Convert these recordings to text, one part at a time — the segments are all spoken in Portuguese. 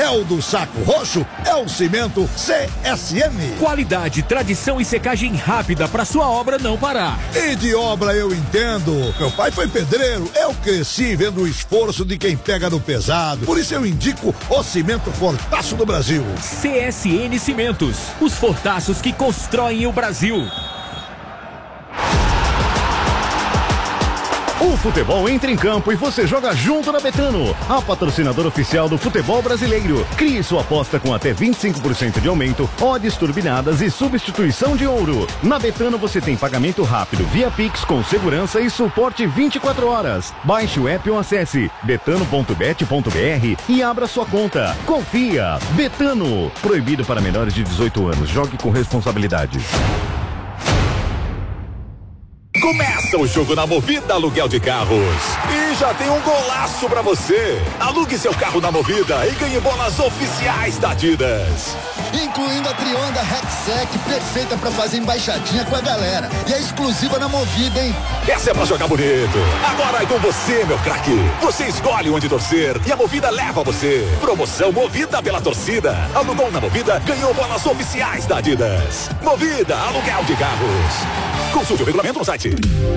É o do saco roxo, é o cimento CSN. Qualidade, tradição e secagem rápida para sua obra não parar. E de obra eu entendo. Meu pai foi pedreiro, eu cresci vendo o esforço de quem pega no pesado. Por isso eu indico o cimento Fortaço do Brasil. CSN Cimentos, os fortaços que constroem o Brasil. O futebol entra em campo e você joga junto na Betano, a patrocinadora oficial do futebol brasileiro. Crie sua aposta com até 25% de aumento, odds turbinadas e substituição de ouro. Na Betano você tem pagamento rápido via Pix com segurança e suporte 24 horas. Baixe o app ou acesse betano.bet.br e abra sua conta. Confia! Betano. Proibido para menores de 18 anos. Jogue com responsabilidade. Começa o jogo na Movida Aluguel de Carros. E já tem um golaço pra você. Alugue seu carro na Movida e ganhe bolas oficiais da Adidas. Incluindo a Trionda Rexec, perfeita pra fazer embaixadinha com a galera. E é exclusiva na Movida, hein? Essa é pra jogar bonito. Agora é com você, meu craque. Você escolhe onde torcer e a Movida leva você. Promoção Movida pela torcida. Alugou na Movida, ganhou bolas oficiais da Adidas. Movida Aluguel de Carros. Consulte o regulamento no site.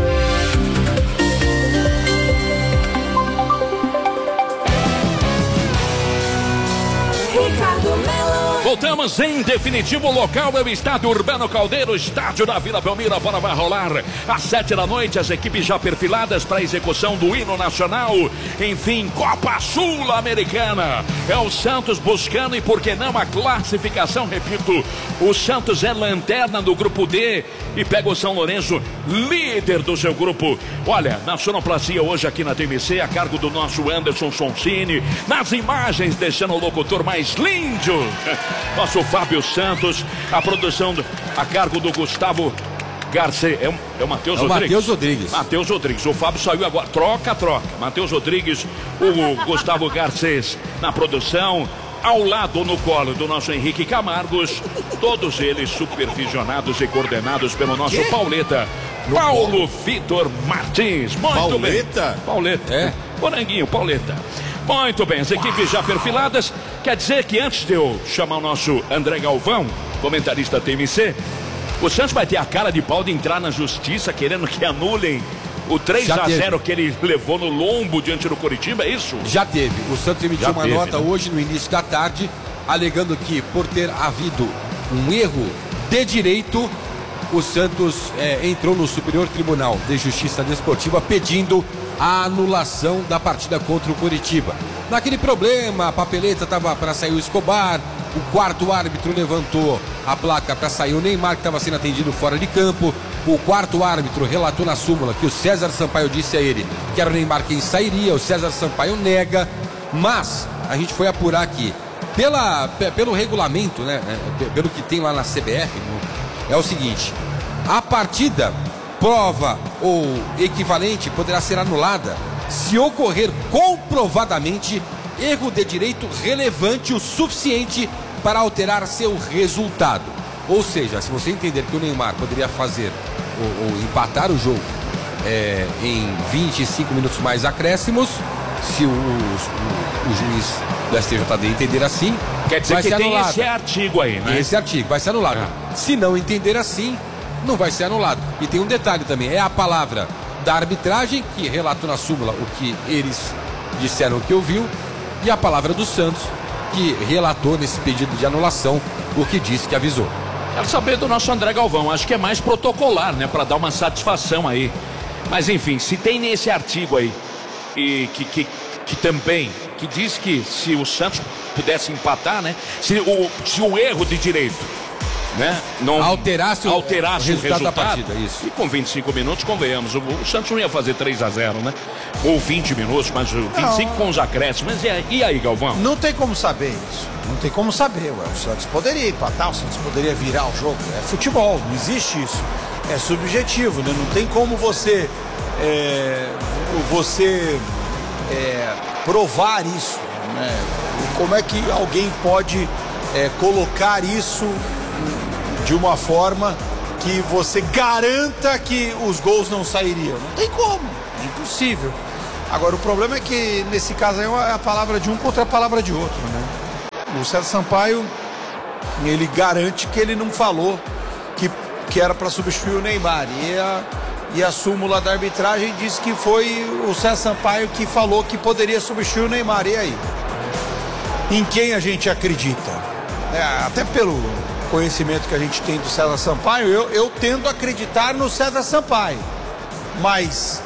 Ricardo Melo. Voltamos em definitivo, o local é o Estádio Urbano Caldeiro, estádio da Vila Belmiro. A bola vai rolar às 7 da noite, as equipes já perfiladas para a execução do hino nacional. Enfim, Copa Sul-Americana. É o Santos buscando e por que não a classificação, repito. O Santos é lanterna do grupo D e pega o São Lourenço, líder do seu grupo. Olha, na sonoplastia hoje aqui na TMC, a cargo do nosso Anderson Sonsini. Nas imagens, deixando o locutor mais lindo, nosso Fábio Santos. A produção a cargo do Gustavo Garcês. É o Matheus Rodrigues. Matheus Rodrigues. O Fábio saiu agora. Troca. Matheus Rodrigues, o Gustavo Garcês na produção. Ao lado, no colo do nosso Henrique Camargos, todos eles supervisionados e coordenados pelo nosso Pauleta, Paulo Vitor Martins. Muito bem. Pauleta? É. Moranguinho, Pauleta. Muito bem, as equipes já perfiladas. Quer dizer que antes de eu chamar o nosso André Galvão, comentarista TMC, o Santos vai ter a cara de pau de entrar na justiça querendo que anulem o 3-0 que ele levou no lombo diante do Coritiba, é isso? Já teve. O Santos emitiu uma nota hoje, no início da tarde, alegando que, por ter havido um erro de direito, o Santos entrou no Superior Tribunal de Justiça Desportiva pedindo a anulação da partida contra o Coritiba. Naquele problema, a papeleta estava para sair o Escobar, o quarto árbitro levantou a placa para sair o Neymar, que estava sendo atendido fora de campo. O quarto árbitro relatou na súmula que o César Sampaio disse a ele que era o Neymar quem sairia. O César Sampaio nega, mas a gente foi apurar aqui pelo regulamento, né, pelo que tem lá na CBF, é o seguinte: a partida, prova ou equivalente poderá ser anulada se ocorrer comprovadamente erro de direito relevante o suficiente para alterar seu resultado. Ou seja, se você entender que o Neymar poderia fazer ou empatar o jogo em 25 minutos mais acréscimos, se o juiz do STJD entender assim, quer dizer vai que ser tem anulado. esse artigo aí, né? Esse artigo vai ser anulado. Se não entender assim, não vai ser anulado. E tem um detalhe também, é a palavra da arbitragem, que relatou na súmula o que eles disseram que ouviu, e a palavra do Santos, que relatou nesse pedido de anulação o que disse que avisou. Quero saber do nosso André Galvão, acho que é mais protocolar, né, para dar uma satisfação aí. Mas enfim, se tem nesse artigo aí, e que também, que diz que se o Santos pudesse empatar, né, se o erro de direito, né, não alterasse o resultado da partida, isso. E com 25 minutos, convenhamos, o Santos não ia fazer 3-0, né? Ou 20 minutos, mas 25 com os acréscimos. Mas e aí, Galvão? Não tem como saber isso. Não tem como saber. O Santos poderia empatar, o Santos poderia virar o jogo. É futebol, não existe isso. É subjetivo, né? Não tem como você provar isso, né? Como é que alguém pode colocar isso de uma forma que você garanta que os gols não sairiam? Não tem como, é impossível. Agora, o problema é que nesse caso aí é a palavra de um contra a palavra de outro, né? O César Sampaio, ele garante que ele não falou que era para substituir o Neymar. E a súmula da arbitragem diz que foi o César Sampaio que falou que poderia substituir o Neymar. E aí? Em quem a gente acredita? Até pelo conhecimento que a gente tem do César Sampaio, eu tendo a acreditar no César Sampaio. Mas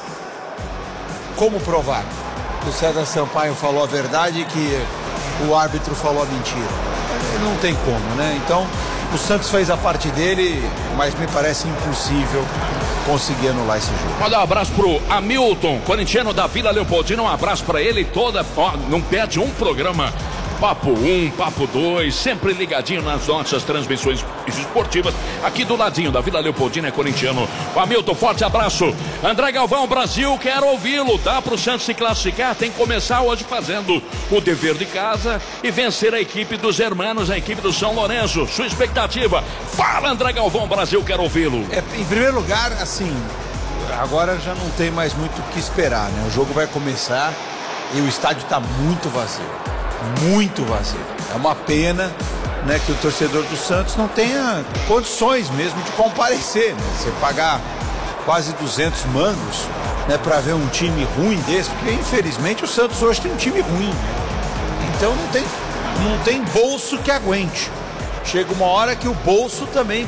como provar que o César Sampaio falou a verdade e que o árbitro falou a mentira? Não tem como, né? Então, o Santos fez a parte dele, mas me parece impossível conseguir anular esse jogo. Mandar um abraço pro Hamilton, corintiano da Vila Leopoldina, um abraço pra ele toda, não perde um programa. Papo 1, Papo 2, sempre ligadinho nas nossas transmissões esportivas, aqui do ladinho da Vila Leopoldina, é corintiano. O Hamilton, forte abraço. André Galvão, Brasil, quero ouvi-lo. Dá pro Santos se classificar, tem que começar hoje fazendo o dever de casa e vencer a equipe dos hermanos, a equipe do São Lourenço. Sua expectativa? Fala, André Galvão, Brasil, quero ouvi-lo. Em primeiro lugar, assim, agora já não tem mais muito o que esperar, né? O jogo vai começar e o estádio está muito vazio. Muito vazio. É uma pena, né, que o torcedor do Santos não tenha condições mesmo de comparecer, né? Você pagar quase 200 mangos, né, para ver um time ruim desse, porque infelizmente o Santos hoje tem um time ruim, né? Então não tem bolso que aguente. Chega uma hora que o bolso também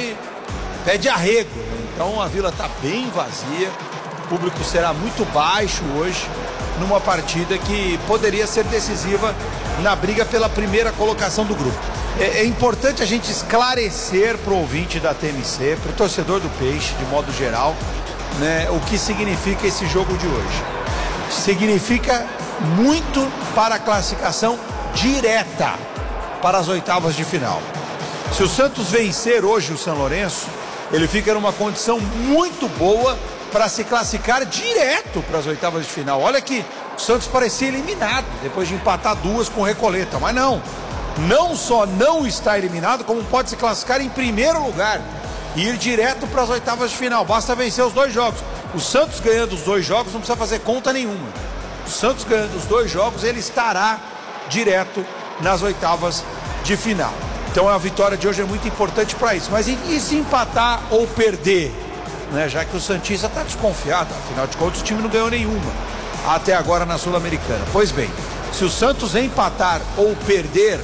pede arrego, né? Então a Vila está bem vazia, o público será muito baixo hoje, numa partida que poderia ser decisiva na briga pela primeira colocação do grupo. É importante a gente esclarecer para o ouvinte da TMC, para o torcedor do Peixe, de modo geral, né, o que significa esse jogo de hoje. Significa muito para a classificação direta para as oitavas de final. Se o Santos vencer hoje o São Lourenço, ele fica numa condição muito boa para se classificar direto para as oitavas de final. Olha que o Santos parecia eliminado depois de empatar 2 com o Recoleta, mas não só não está eliminado, como pode se classificar em primeiro lugar e ir direto para as oitavas de final. Basta vencer os 2 jogos. O Santos ganhando os 2 jogos não precisa fazer conta nenhuma. O Santos ganhando os 2 jogos, ele estará direto nas oitavas de final. Então a vitória de hoje é muito importante para isso. Mas e se empatar ou perder? Né, já que o Santista está desconfiado, afinal de contas o time não ganhou nenhuma até agora na Sul-Americana. Pois bem, se o Santos empatar ou perder,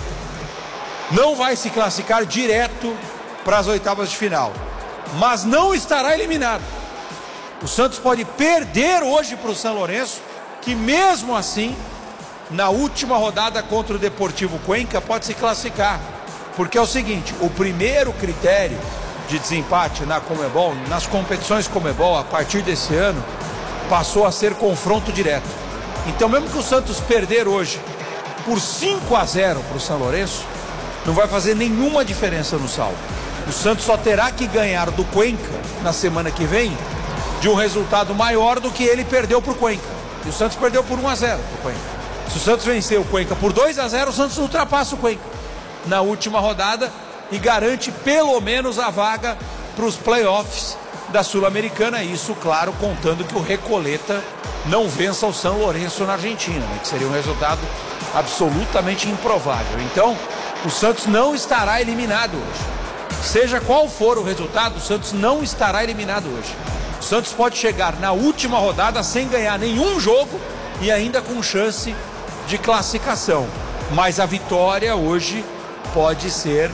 não vai se classificar direto para as oitavas de final, mas não estará eliminado. O Santos pode perder hoje para o São Lourenço, que mesmo assim, na última rodada contra o Deportivo Cuenca, pode se classificar, porque é o seguinte, o primeiro critério de desempate na Conmebol, nas competições Conmebol, a partir desse ano, passou a ser confronto direto. Então, mesmo que o Santos perder hoje por 5-0 para o São Lourenço, não vai fazer nenhuma diferença no saldo. O Santos só terá que ganhar do Cuenca na semana que vem de um resultado maior do que ele perdeu para o Cuenca. E o Santos perdeu por 1-0 para o Cuenca. Se o Santos vencer o Cuenca por 2-0, o Santos ultrapassa o Cuenca na última rodada e garante pelo menos a vaga para os playoffs da Sul-Americana. Isso, claro, contando que o Recoleta não vença o São Lourenço na Argentina, né, que seria um resultado absolutamente improvável. Então, o Santos não estará eliminado hoje. Seja qual for o resultado, o Santos não estará eliminado hoje. O Santos pode chegar na última rodada sem ganhar nenhum jogo e ainda com chance de classificação. Mas a vitória hoje pode ser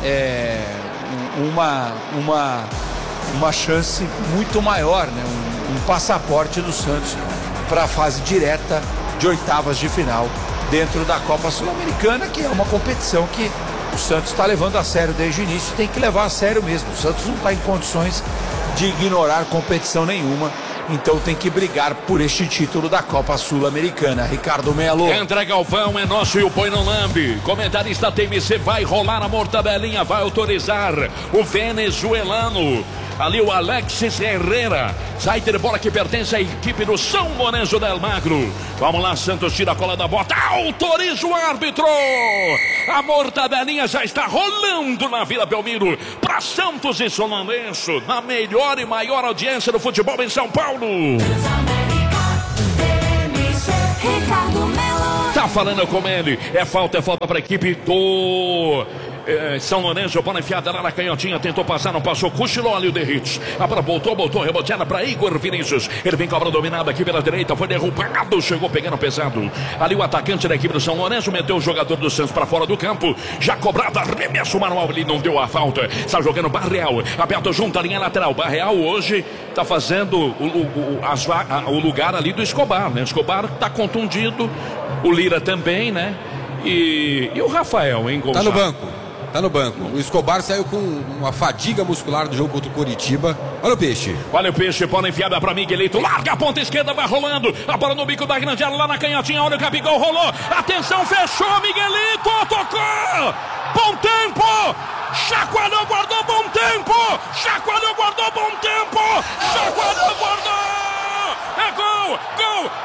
uma chance muito maior, né? Um passaporte do Santos para a fase direta de oitavas de final dentro da Copa Sul-Americana, que é uma competição que o Santos está levando a sério desde o início, tem que levar a sério mesmo. O Santos não está em condições de ignorar competição nenhuma, então tem que brigar por este título da Copa Sul-Americana. Ricardo Melo. André Galvão é nosso e o Põe no Lambe. Comentarista TMC, vai rolar a mortadelinha, vai autorizar o venezuelano. Ali o Alexis Herrera. Saída de bola que pertence à equipe do São Lourenço de Almagro. Vamos lá, Santos tira a cola da bota. Autoriza o árbitro. A mortadelinha já está rolando na Vila Belmiro. Para Santos e São Lourenço. Na melhor e maior audiência do futebol em São Paulo. Ricardo Melo. Tá falando com ele. É falta para a equipe do São Lourenço. Bola enfiada lá na canhotinha. Tentou passar, não passou. Cochilou ali o Derrites. A bola voltou, reboteada para Igor Vinícius. Ele vem com a bola dominada aqui pela direita. Foi derrubado, chegou pegando pesado. Ali o atacante da equipe do São Lourenço meteu o jogador do Santos para fora do campo. Já cobrado, arremesso manual. Ele não deu a falta. Está jogando Barreal. Aberto junto à linha lateral. Barreal hoje está fazendo o lugar ali do Escobar, né? Escobar está contundido. O Lira também, né? E o Rafael, hein, Gonçalo? Tá no banco. O Escobar saiu com uma fadiga muscular do jogo contra o Coritiba. Olha o Peixe. Olha o Peixe, bola enfiada para Miguelito. Larga a ponta esquerda, vai rolando. A bola no bico da grande área, lá na canhotinha. Olha o Gabigol, rolou. Atenção, fechou, Miguelito. Tocou. Bom tempo. Chacoalhou, guardou, bom tempo. Chacoalhou, guardou, bom tempo. Chacoalhou, guardou. É gol, gol,